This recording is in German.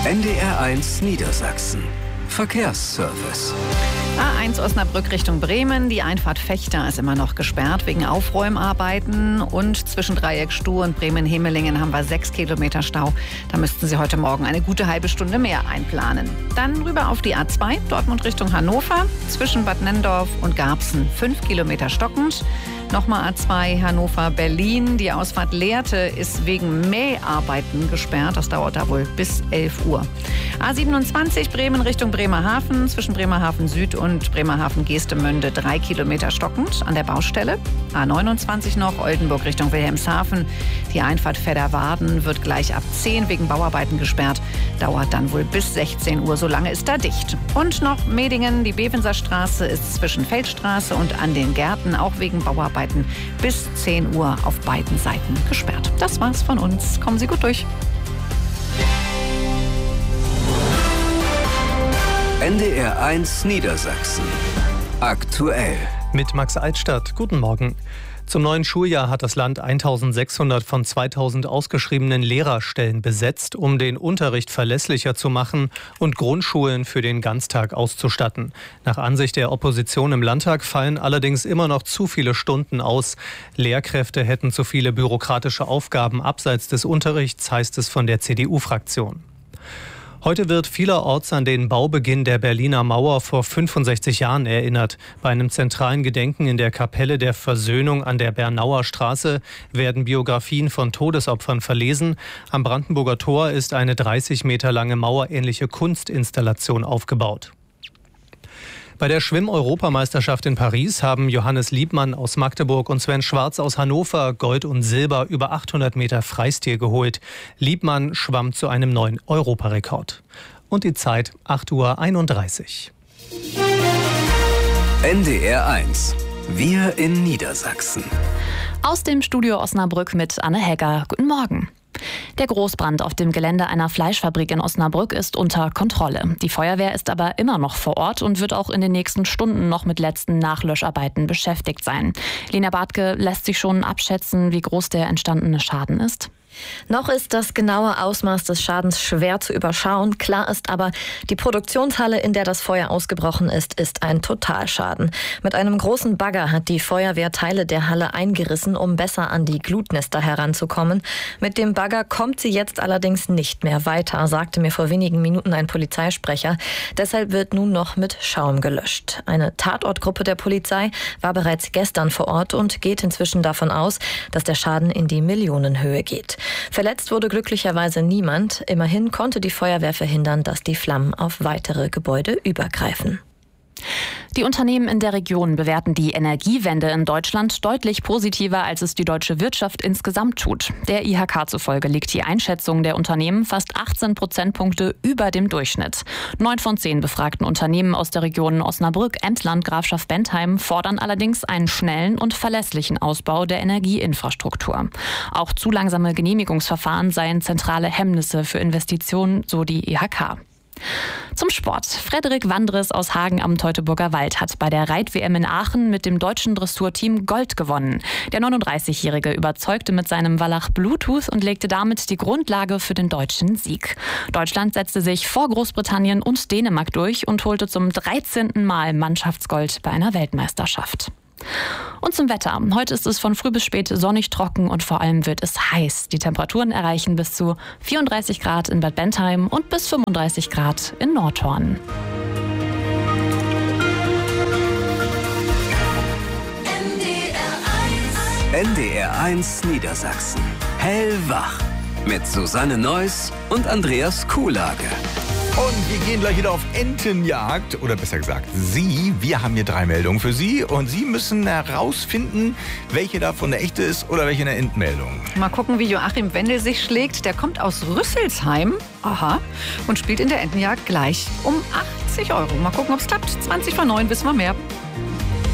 NDR1 Niedersachsen. Verkehrsservice. A1 Osnabrück Richtung Bremen. Die Einfahrt Vechta ist immer noch gesperrt wegen Aufräumarbeiten. Und zwischen Dreieck Stuh und Bremen-Hemelingen haben wir 6 Kilometer Stau. Da müssten Sie heute Morgen eine gute halbe Stunde mehr einplanen. Dann rüber auf die A2, Dortmund Richtung Hannover. Zwischen Bad Nenndorf und Garbsen 5 Kilometer stockend. Nochmal A2 Hannover-Berlin. Die Ausfahrt Lehrte ist wegen Mäharbeiten gesperrt. Das dauert da wohl bis 11 Uhr. A27 Bremen Richtung Bremerhaven. Zwischen Bremerhaven Süd und Bremerhaven-Geestemünde 3 Kilometer stockend an der Baustelle. A29 noch Oldenburg Richtung Wilhelmshaven. Die Einfahrt Fedderwarden wird gleich ab 10 wegen Bauarbeiten gesperrt. Dauert dann wohl bis 16 Uhr. So lange ist da dicht. Und noch Medingen. Die Bevenser Straße ist zwischen Feldstraße und an den Gärten auch wegen Bauarbeiten bis 10 Uhr auf beiden Seiten gesperrt. Das war's von uns. Kommen Sie gut durch. NDR1 Niedersachsen. Aktuell. Mit Max Altstadt. Guten Morgen. Zum neuen Schuljahr hat das Land 1600 von 2000 ausgeschriebenen Lehrerstellen besetzt, um den Unterricht verlässlicher zu machen und Grundschulen für den Ganztag auszustatten. Nach Ansicht der Opposition im Landtag fallen allerdings immer noch zu viele Stunden aus. Lehrkräfte hätten zu viele bürokratische Aufgaben abseits des Unterrichts, heißt es von der CDU-Fraktion. Heute wird vielerorts an den Baubeginn der Berliner Mauer vor 65 Jahren erinnert. Bei einem zentralen Gedenken in der Kapelle der Versöhnung an der Bernauer Straße werden Biografien von Todesopfern verlesen. Am Brandenburger Tor ist eine 30 Meter lange mauerähnliche Kunstinstallation aufgebaut. Bei der Schwimm-Europameisterschaft in Paris haben Johannes Liebmann aus Magdeburg und Sven Schwarz aus Hannover Gold und Silber über 800 Meter Freistil geholt. Liebmann schwamm zu einem neuen Europarekord. Und die Zeit 8:31 Uhr. NDR1. Wir in Niedersachsen. Aus dem Studio Osnabrück mit Anne Hegger. Guten Morgen. Der Großbrand auf dem Gelände einer Fleischfabrik in Osnabrück ist unter Kontrolle. Die Feuerwehr ist aber immer noch vor Ort und wird auch in den nächsten Stunden noch mit letzten Nachlöscharbeiten beschäftigt sein. Lena Bartke, lässt sich schon abschätzen, wie groß der entstandene Schaden ist? Noch ist das genaue Ausmaß des Schadens schwer zu überschauen. Klar ist aber, die Produktionshalle, in der das Feuer ausgebrochen ist ein Totalschaden. Mit einem großen Bagger hat die Feuerwehr Teile der Halle eingerissen, um besser an die Glutnester heranzukommen. Mit dem Bagger kommt sie jetzt allerdings nicht mehr weiter, sagte mir vor wenigen Minuten ein Polizeisprecher. Deshalb wird nun noch mit Schaum gelöscht. Eine Tatortgruppe der Polizei war bereits gestern vor Ort und geht inzwischen davon aus, dass der Schaden in die Millionenhöhe geht. Verletzt wurde glücklicherweise niemand. Immerhin konnte die Feuerwehr verhindern, dass die Flammen auf weitere Gebäude übergreifen. Die Unternehmen in der Region bewerten die Energiewende in Deutschland deutlich positiver, als es die deutsche Wirtschaft insgesamt tut. Der IHK zufolge liegt die Einschätzung der Unternehmen fast 18 Prozentpunkte über dem Durchschnitt. 9 von 10 befragten Unternehmen aus der Region Osnabrück, Emsland, Grafschaft Bentheim fordern allerdings einen schnellen und verlässlichen Ausbau der Energieinfrastruktur. Auch zu langsame Genehmigungsverfahren seien zentrale Hemmnisse für Investitionen, so die IHK. Zum Sport. Frederik Wandres aus Hagen am Teutoburger Wald hat bei der Reit-WM in Aachen mit dem deutschen Dressurteam Gold gewonnen. Der 39-Jährige überzeugte mit seinem Wallach Bluetooth und legte damit die Grundlage für den deutschen Sieg. Deutschland setzte sich vor Großbritannien und Dänemark durch und holte zum 13. Mal Mannschaftsgold bei einer Weltmeisterschaft. Und zum Wetter. Heute ist es von früh bis spät sonnig, trocken und vor allem wird es heiß. Die Temperaturen erreichen bis zu 34 Grad in Bad Bentheim und bis 35 Grad in Nordhorn. NDR1 Niedersachsen. Hellwach. Mit Susanne Neuss und Andreas Kuhlage. Und wir gehen gleich wieder auf Entenjagd, oder besser gesagt Sie. Wir haben hier 3 Meldungen für Sie und Sie müssen herausfinden, welche davon eine echte ist oder welche eine Entmeldung. Mal gucken, wie Joachim Wendel sich schlägt. Der kommt aus Rüsselsheim, und spielt in der Entenjagd gleich um 80 Euro. Mal gucken, ob es klappt. 20 vor 9, wissen wir mehr.